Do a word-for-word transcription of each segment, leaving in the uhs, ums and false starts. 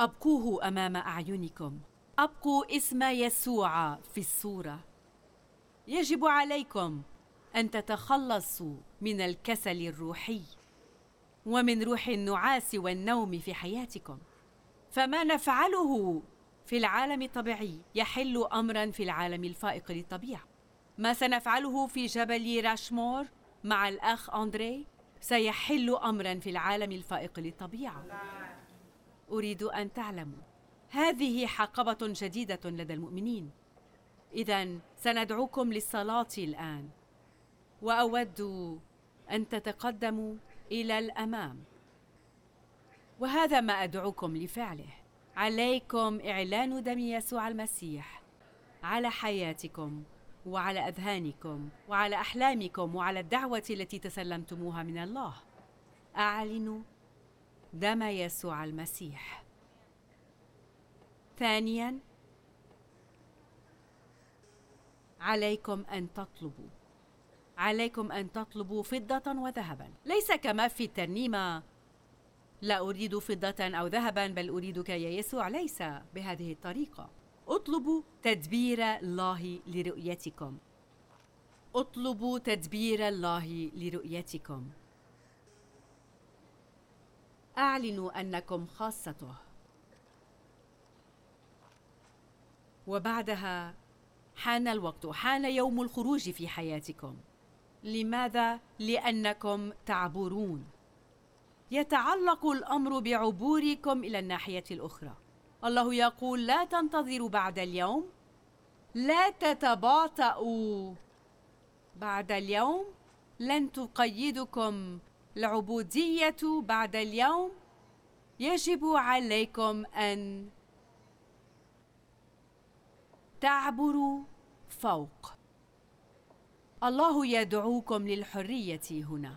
أبقوه أمام أعينكم، أبقوا اسم يسوع في الصورة. يجب عليكم أن تتخلصوا من الكسل الروحي ومن روح النعاس والنوم في حياتكم. فما نفعله في العالم الطبيعي يحل أمراً في العالم الفائق للطبيعة. ما سنفعله في جبل راشمور مع الأخ أندري سيحل أمراً في العالم الفائق للطبيعة. أريد أن تعلموا هذه حقبة جديدة لدى المؤمنين. إذن سندعوكم للصلاة الآن، وأود أن تتقدموا إلى الأمام، وهذا ما أدعوكم لفعله. عليكم إعلان دم يسوع المسيح على حياتكم وعلى أذهانكم وعلى أحلامكم وعلى الدعوة التي تسلمتموها من الله. أعلنوا دم يسوع المسيح. ثانياً، عليكم أن تطلبوا عليكم أن تطلبوا فضة وذهباً، ليس كما في الترنيمة لا أريد فضة أو ذهباً بل أريدك يا يسوع. ليس بهذه الطريقة. اطلبوا تدبير الله لرؤيتكم. اطلبوا تدبير الله لرؤيتكم. أعلنوا أنكم خاصته، وبعدها حان الوقت، حان يوم الخروج في حياتكم. لماذا؟ لأنكم تعبرون. يتعلق الأمر بعبوركم إلى الناحية الأخرى. الله يقول: لا تنتظروا بعد اليوم، لا تتباطؤوا بعد اليوم، لن تقيدكم العبودية بعد اليوم. يجب عليكم أن تعبروا فوق. الله يدعوكم للحرية هنا.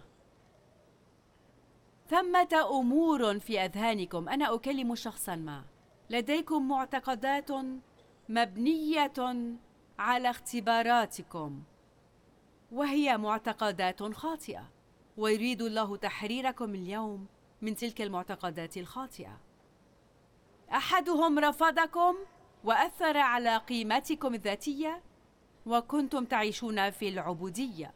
ثمة أمور في أذهانكم. أنا أكلم شخصاً ما. لديكم معتقدات مبنية على اختباراتكم، وهي معتقدات خاطئة، ويريد الله تحريركم اليوم من تلك المعتقدات الخاطئة. أحدهم رفضكم وأثر على قيمتكم الذاتية، وكنتم تعيشون في العبودية،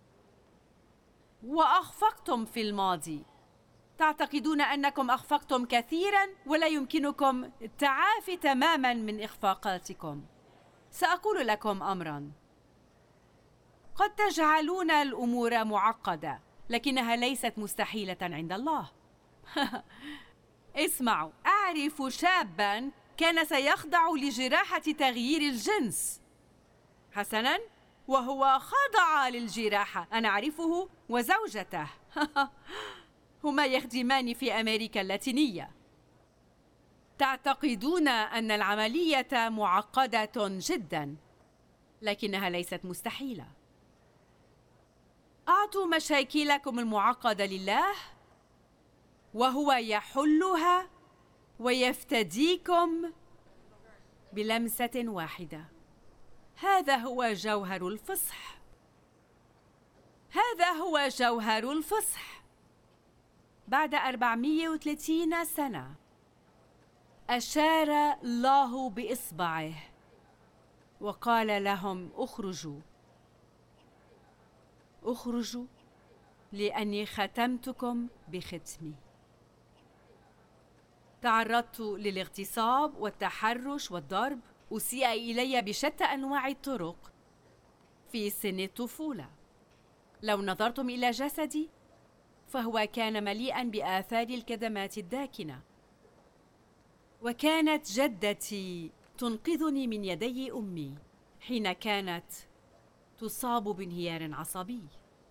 وأخفقتم في الماضي. تعتقدون أنكم أخفقتم كثيراً ولا يمكنكم التعافي تماماً من إخفاقاتكم. سأقول لكم أمراً. قد تجعلون الأمور معقدة، لكنها ليست مستحيلة عند الله. اسمعوا، أعرف شاباً كان سيخضع لجراحة تغيير الجنس. حسناً، وهو خضع للجراحة. أنا أعرفه وزوجته. هما يخدمان في أمريكا اللاتينية. تعتقدون أن العملية معقدة جداً، لكنها ليست مستحيلة. أعطوا مشاكلكم المعقدة لله، وهو يحلها ويفتديكم بلمسة واحدة. هذا هو جوهر الفصح. هذا هو جوهر الفصح. بعد أربعمائة وثلاثين سنة أشار الله بإصبعه وقال لهم: اخرجوا اخرجوا لأني ختمتكم بختمي. تعرضت للاغتصاب والتحرش والضرب، أسيء إلي بشتى أنواع الطرق في سن الطفولة. لو نظرتم إلى جسدي فهو كان مليئاً بآثار الكدمات الداكنة، وكانت جدتي تنقذني من يدي أمي حين كانت تصاب بانهيار عصبي.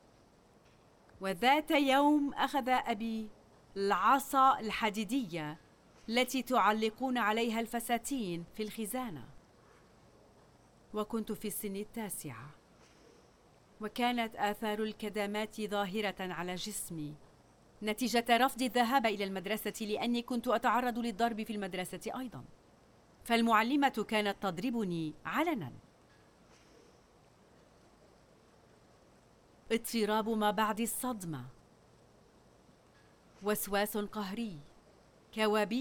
وذات يوم أخذ أبي العصا الحديدية التي تعلقون عليها الفساتين في الخزانة، وكنت في السن التاسعة، وكانت آثار الكدمات ظاهرة على جسمي نتيجة رفض الذهاب إلى المدرسة، لأني كنت أتعرض للضرب في المدرسة أيضاً. فالمعلمة كانت تضربني علناً. اضطراب ما بعد الصدمة، وسواس قهري، كوابيس